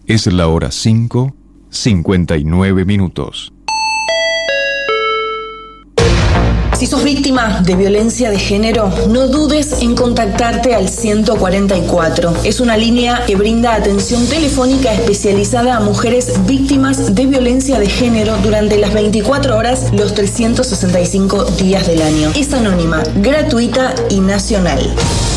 Es la hora 5:59. Si sos víctima de violencia de género, no dudes en contactarte al 144. Es una línea que brinda atención telefónica especializada a mujeres víctimas de violencia de género durante las 24 horas, los 365 días del año. Es anónima, gratuita y nacional.